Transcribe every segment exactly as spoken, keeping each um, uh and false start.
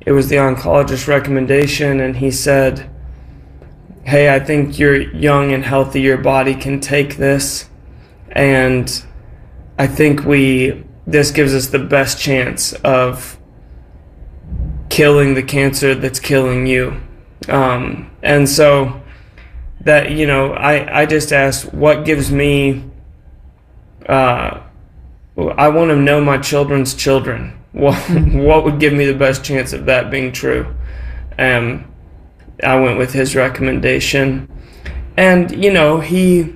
it was the oncologist's recommendation, and he said, hey, I think you're young and healthy, your body can take this, and I think we this gives us the best chance of killing the cancer that's killing you. Um, and so that, you know, I, I just asked, what gives me, uh, I want to know my children's children. What, what would give me the best chance of that being true? Um, I went with his recommendation. And, you know, he,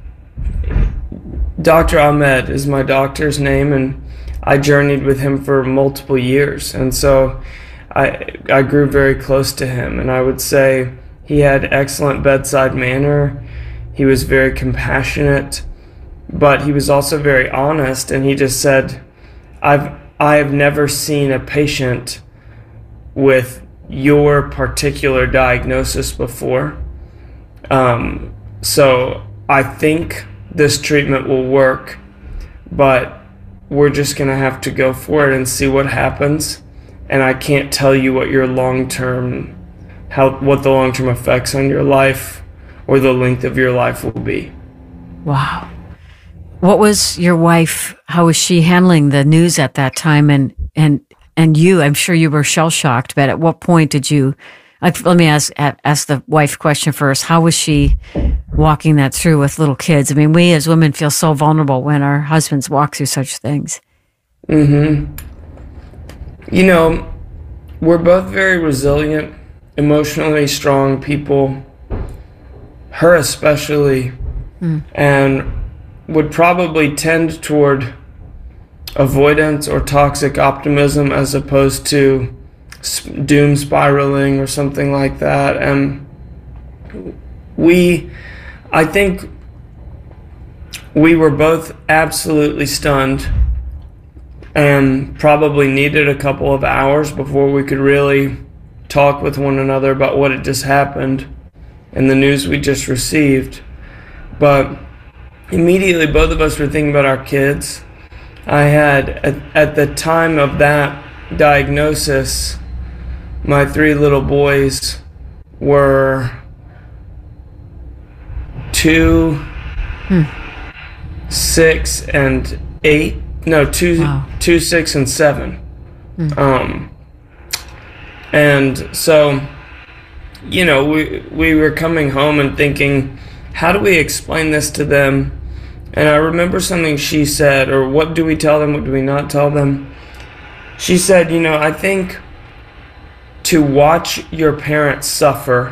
Doctor Ahmed is my doctor's name, and I journeyed with him for multiple years. And so I, I grew very close to him. And I would say he had excellent bedside manner. He was very compassionate, but he was also very honest. And he just said, I've, I have never seen a patient with your particular diagnosis before. Um, so I think this treatment will work, but we're just going to have to go for it and see what happens. And I can't tell you what your long-term, how, what the long-term effects on your life or the length of your life will be. Wow. What was your wife, how was she handling the news at that time? And, and, and you, I'm sure you were shell-shocked, but at what point did you, like, let me ask, ask the wife question first. How was she walking that through with little kids? I mean, we as women feel so vulnerable when our husbands walk through such things. Mm-hmm. You know, we're both very resilient, emotionally strong people, her especially, mm. and would probably tend toward avoidance or toxic optimism as opposed to doom spiraling or something like that. And we, I think we were both absolutely stunned and probably needed a couple of hours before we could really talk with one another about what had just happened and the news we just received. But immediately both of us were thinking about our kids. I had, at, at the time of that diagnosis, my three little boys were two, hmm. six, and eight. No, two, wow. two, six, and seven. Hmm. Um, and so, you know, we we were coming home and thinking, how do we explain this to them? And I remember something she said, or what do we tell them, what do we not tell them? She said, you know, I think to watch your parents suffer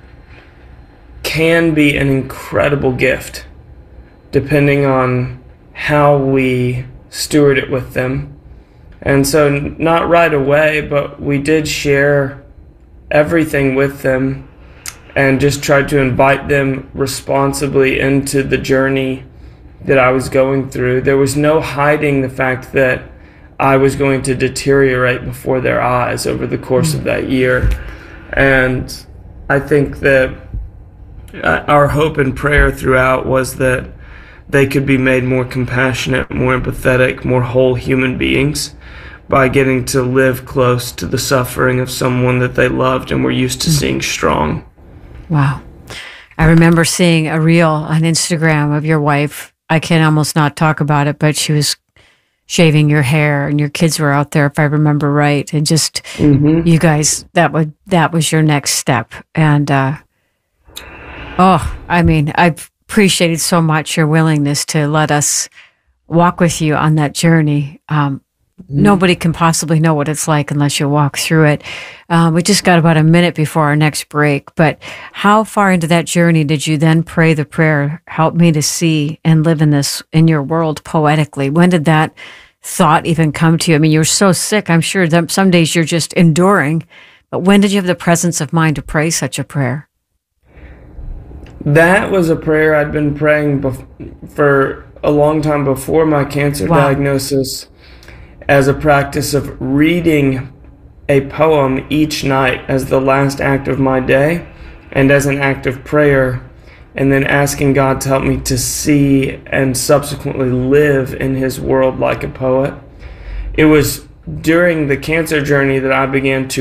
can be an incredible gift, depending on how we steward it with them. And so not right away, but we did share everything with them and just tried to invite them responsibly into the journey that I was going through. There was no hiding the fact that I was going to deteriorate before their eyes over the course mm-hmm. of that year. And I think that our hope and prayer throughout was that they could be made more compassionate, more empathetic, more whole human beings by getting to live close to the suffering of someone that they loved and were used to mm-hmm. seeing strong. Wow. I remember seeing a reel on Instagram of your wife. I can almost not talk about it, but she was shaving your hair and your kids were out there, if I remember right. And just, mm-hmm. you guys, that would, that was your next step. And, uh, oh, I mean, I appreciated so much your willingness to let us walk with you on that journey. Um, mm-hmm. Nobody can possibly know what it's like unless you walk through it. Um, we just got about a minute before our next break, but how far into that journey did you then pray the prayer, help me to see and live in this, in your world poetically? When did that thought even come to you? I mean, you're so sick. I'm sure that some days you're just enduring, but when did you have the presence of mind to pray such a prayer? That was a prayer I'd been praying bef- for a long time before my cancer wow. diagnosis, as a practice of reading a poem each night as the last act of my day and as an act of prayer, and then asking God to help me to see and subsequently live in his world like a poet. It was during the cancer journey that I began to